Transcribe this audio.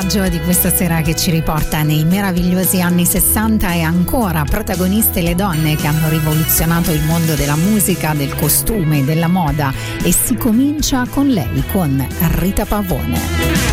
viaggio di questa sera che ci riporta nei meravigliosi anni 60 e ancora protagoniste le donne che hanno rivoluzionato il mondo della musica, del costume, della moda, e si comincia con lei, con Rita Pavone.